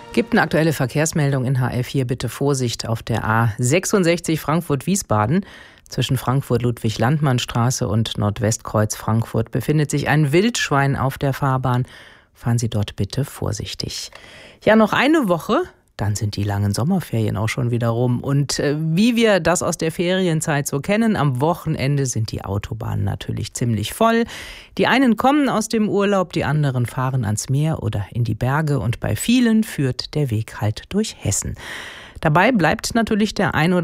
Gibt eine aktuelle Verkehrsmeldung in HR4. Bitte Vorsicht auf der A66 Frankfurt-Wiesbaden. Zwischen Frankfurt-Ludwig-Landmann-Straße und Nordwestkreuz Frankfurt befindet sich ein Wildschwein auf der Fahrbahn. Fahren Sie dort bitte vorsichtig. Ja, noch eine Woche, dann sind die langen Sommerferien auch schon wieder rum. Und wie wir das aus der Ferienzeit so kennen, am Wochenende sind die Autobahnen natürlich ziemlich voll. Die einen kommen aus dem Urlaub, die anderen fahren ans Meer oder in die Berge. Und bei vielen führt der Weg halt durch Hessen. Dabei bleibt natürlich der ein oder